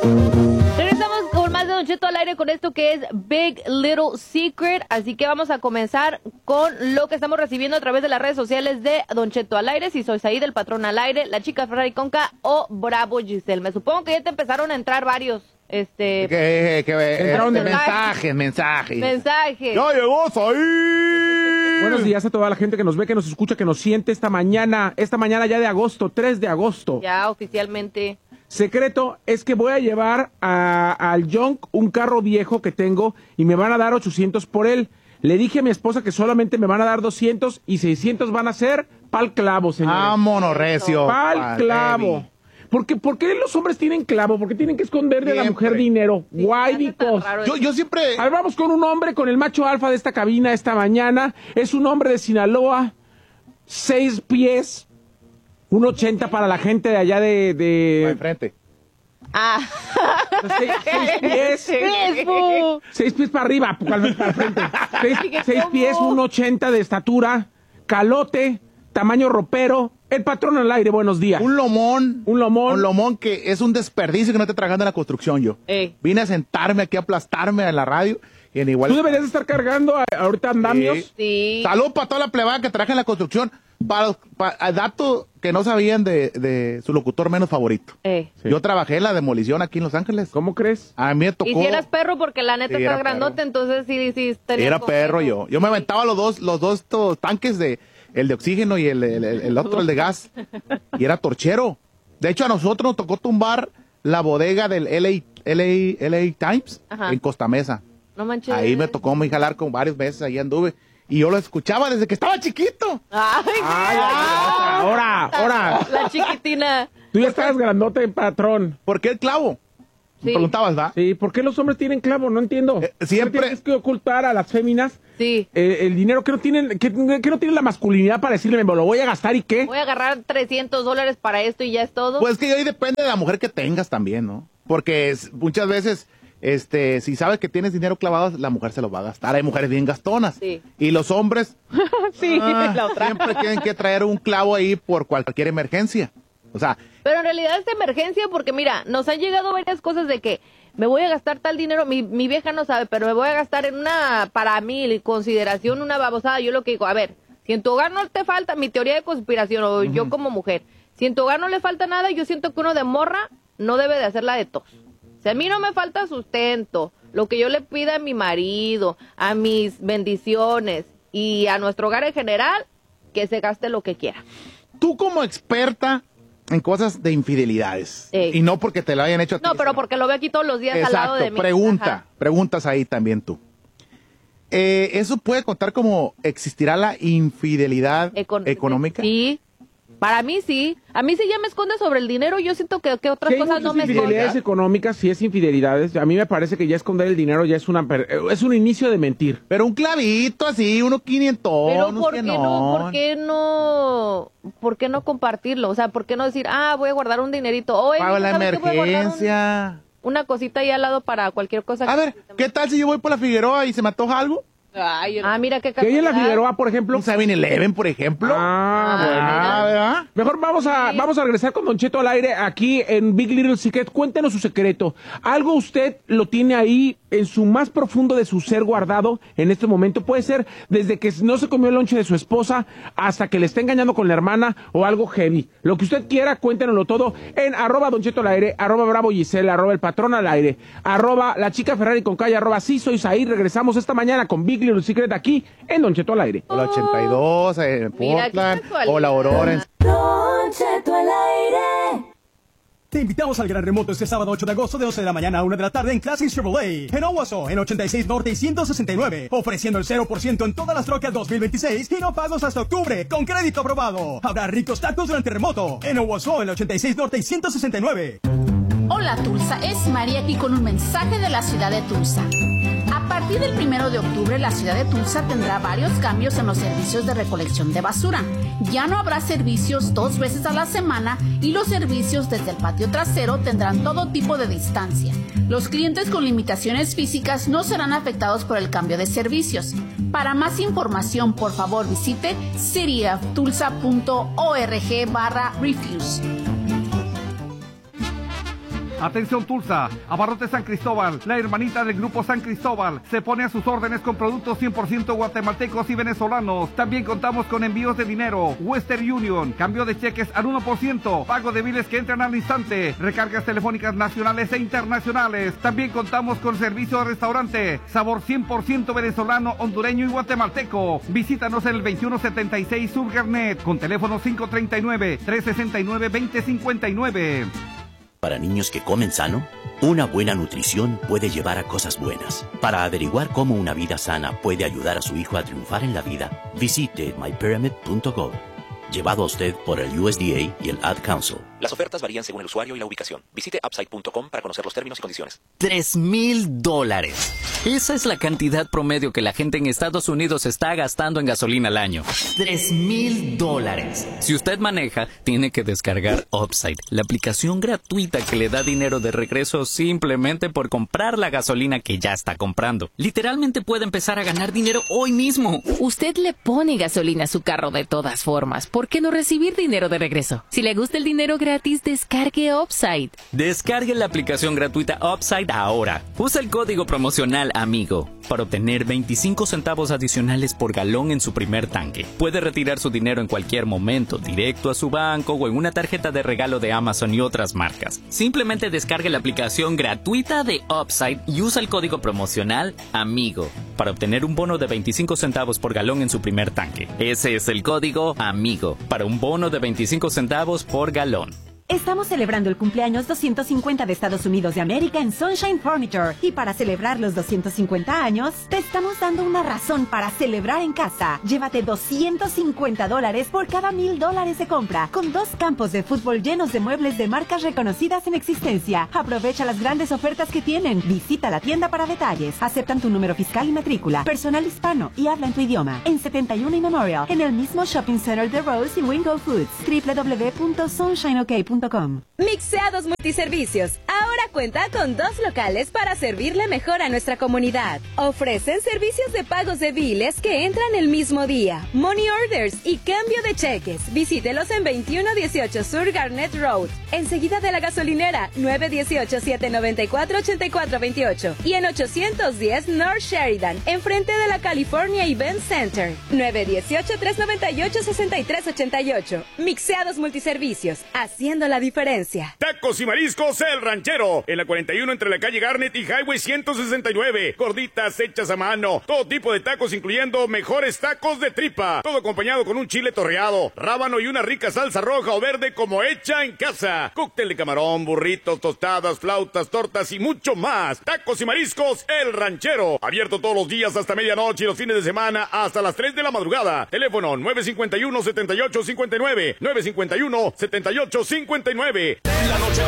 Regresamos con más de Don Cheto al aire con esto que es Big Little Secret. Así que vamos a comenzar con lo que estamos recibiendo a través de las redes sociales de Don Cheto al aire. Si sois ahí del patrón al aire, la chica Ferrari Conca o Bravo Giselle. Me supongo que ya te empezaron a entrar varios. Entraron de mensajes. ¡Ya llegó ahí! Buenos días a toda la gente que nos ve, que nos escucha, que nos siente esta mañana ya de agosto, 3 de agosto. Ya oficialmente. Secreto es que voy a llevar al Junk un carro viejo que tengo y me van a dar 800 por él. Le dije a mi esposa que solamente me van a dar 200 y 600 van a ser pa'l clavo, señores. Vámonos, recio. Pa'l clavo. ¿Por qué los hombres tienen clavo? ¿Por qué tienen que esconder de la mujer dinero? Sí, Why because? Yo siempre... A ver, vamos con un hombre, con el macho alfa de esta cabina esta mañana. Es un hombre de Sinaloa, 6 pies, 1.80 para la gente de allá de enfrente. 6 pies para arriba, para frente. 6 pies, 1.80 de estatura, calote, tamaño ropero. El patrón al aire, buenos días. Un lomón. Un lomón que es un desperdicio que no te tragando en la construcción yo. Vine a sentarme aquí, a aplastarme en la radio. Y en igual... ¿Tú deberías estar cargando ahorita andamios? Sí. Salud para toda la plebada que trabaja en la construcción. Para dato que no sabían de su locutor menos favorito. Sí. Yo trabajé en la demolición aquí en Los Ángeles. ¿Cómo crees? A mí me tocó... Y si eras perro, porque la neta Sí, estás era grandote, perro. entonces sí tenías Era perro consejo. yo. Yo me aventaba los dos tanques de... El de oxígeno y el otro, el de gas. Y era torchero. De hecho, a nosotros nos tocó tumbar la bodega del LA Times. Ajá. En Costa Mesa. No manches. Ahí me tocó me jalar con varios meses, ahí anduve. Y yo lo escuchaba desde que estaba chiquito. Ahora. La chiquitina. Tú ya estabas grandote, patrón. ¿Por qué el clavo? Sí. Me preguntabas, ¿verdad? Sí, ¿por qué los hombres tienen clavo? No entiendo. Siempre- Tienes que ocultar a las féminas Sí. el dinero que no tienen, que no tienen la masculinidad para decirle, me lo voy a gastar y qué. Voy a agarrar $300 para esto y ya es todo. Pues que ahí depende de la mujer que tengas también, ¿no? Porque muchas veces, si sabes que tienes dinero clavado, la mujer se lo va a gastar. Hay mujeres bien gastonas. Sí. Y los hombres Sí, la otra. siempre tienen que traer un clavo ahí por cualquier emergencia. O sea, Pero en realidad es emergencia porque mira, nos han llegado varias cosas de que me voy a gastar tal dinero, mi vieja no sabe, pero me voy a gastar en una, para mí, consideración, una babosada. Yo lo que digo, a ver, si en tu hogar no te falta, mi teoría de conspiración, o yo como mujer, si en tu hogar no le falta nada, yo siento que uno de morra no debe de hacerla de tos. Si a mí no me falta sustento, lo que yo le pida a mi marido, a mis bendiciones y a nuestro hogar en general, que se gaste lo que quiera. tú como experta en cosas de infidelidades, y no porque te lo hayan hecho a ti, No, pero sino- porque lo veo aquí todos los días Exacto, al lado de mí. Ajá. preguntas ahí también tú. ¿Eso puede contar como existirá la infidelidad económica? Sí, para mí sí. A mí sí ya me esconde sobre el dinero, yo siento que otras Sí, hay cosas no muchas me infidelidades esconden. económicas, sí es infidelidades. A mí me parece que ya esconder el dinero ya es es un inicio de mentir. Pero un clavito así, unos 500, Pero unos ¿por qué 100. ¿por qué no compartirlo? O sea, ¿por qué no decir, voy a guardar un dinerito? Oye, Para la ¿sabes qué? Voy a guardar emergencia. una cosita ahí al lado para cualquier cosa. A ver, ¿qué tal si yo voy por la Figueroa y se me antoja algo? Mira qué Que hay en la casualidad. Figueroa, por ejemplo. Un 7-Eleven, por ejemplo. ¿verdad? Mejor vamos a regresar con Don Cheto al aire aquí en Big Little Secret. Cuéntenos su secreto. ¿Algo usted lo tiene ahí en su más profundo de su ser guardado en este momento? Puede ser desde que no se comió el lonche de su esposa hasta que le está engañando con la hermana o algo heavy. Lo que usted quiera, cuéntenoslo todo en @Don Cheto al aire, @Bravo Giselle, @El Patrón al aire, @La Chica Ferrari con calle, @Sí Soy Ahí. Regresamos esta mañana con Big Little Secret aquí en Don Cheto al aire. O la 82 en Mira, qué Portland, casualidad. o la Aurora en... Don Cheto al aire. Te invitamos al gran remoto este sábado 8 de agosto de 11 de la mañana a 1 de la tarde en Classic Chevrolet, en Owasso, en 86 Norte y 169, ofreciendo el 0% en todas las trocas 2026 y no pagos hasta octubre, con crédito aprobado. Habrá ricos tacos durante el remoto, en Owasso, en 86 Norte y 169. Hola Tulsa, es María aquí con un mensaje de la ciudad de Tulsa. A partir del 1 de octubre, la ciudad de Tulsa tendrá varios cambios en los servicios de recolección de basura. Ya no habrá servicios 2 veces a la semana y los servicios desde el patio trasero tendrán todo tipo de distancia. Los clientes con limitaciones físicas no serán afectados por el cambio de servicios. Para más información, por favor, visite cityoftulsa.org/refuse. Atención Tulsa, Abarrotes San Cristóbal, la hermanita del Grupo San Cristóbal, se pone a sus órdenes con productos 100% guatemaltecos y venezolanos. También contamos con envíos de dinero, Western Union, cambio de cheques al 1%, pago de biles que entran al instante, recargas telefónicas nacionales e internacionales. También contamos con servicio de restaurante, sabor 100% venezolano, hondureño y guatemalteco. Visítanos en el 2176 Sur Garnet, con teléfono 539-369-2059. Para niños que comen sano, una buena nutrición puede llevar a cosas buenas. Para averiguar cómo una vida sana puede ayudar a su hijo a triunfar en la vida, visite mypyramid.gov. Llevado a usted por el USDA y el Ad Council. Las ofertas varían según el usuario y la ubicación. Visite upside.com para conocer los términos y condiciones. $3,000. Esa es la cantidad promedio que la gente en Estados Unidos está gastando en gasolina al año. $3,000. Si usted maneja, tiene que descargar Upside, la aplicación gratuita que le da dinero de regreso simplemente por comprar la gasolina que ya está comprando. Literalmente puede empezar a ganar dinero hoy mismo. Usted le pone gasolina a su carro de todas formas. ¿Por qué no recibir dinero de regreso? Si le gusta el dinero gratis, descargue Upside. Descargue la aplicación gratuita Upside ahora. Usa el código promocional AMIGO para obtener 25 centavos adicionales por galón en su primer tanque. Puede retirar su dinero en cualquier momento, directo a su banco o en una tarjeta de regalo de Amazon y otras marcas. Simplemente descargue la aplicación gratuita de Upside y usa el código promocional AMIGO para obtener un bono de 25 centavos por galón en su primer tanque. Ese es el código AMIGO para un bono de 25 centavos por galón. Estamos celebrando el cumpleaños 250 de Estados Unidos de América en Sunshine Furniture. Y para celebrar los 250 años, te estamos dando una razón para celebrar en casa. Llévate $250 por cada $1,000 de compra, con 2 campos de fútbol llenos de muebles de marcas reconocidas en existencia. Aprovecha las grandes ofertas que tienen. Visita la tienda para detalles. Aceptan tu número fiscal y matrícula. Personal hispano y habla en tu idioma. En 71 y Memorial, en el mismo Shopping Center de Rose y Wingo Foods. www.sunshineok.com. Mixeados Multiservicios ahora cuenta con 2 locales para servirle mejor a nuestra comunidad. Ofrecen servicios de pagos de biles que entran el mismo día, money orders y cambio de cheques. Visítelos en 2118 Sur Garnet Road, enseguida de la gasolinera, 918-794-8428 y en 810 North Sheridan, enfrente de la California Event Center, 918-398-6388. Mixeados Multiservicios, haciendo la diferencia. Tacos y mariscos El Ranchero, en la 41 entre la calle Garnet y Highway 169. Gorditas hechas a mano, todo tipo de tacos incluyendo mejores tacos de tripa, todo acompañado con un chile torreado, rábano y una rica salsa roja o verde como hecha en casa. Cóctel de camarón, burritos, tostadas, flautas, tortas y mucho más. Tacos y mariscos El Ranchero, abierto todos los días hasta medianoche y los fines de semana hasta las 3 de la madrugada. Teléfono 951-7859, 951-7859. La noche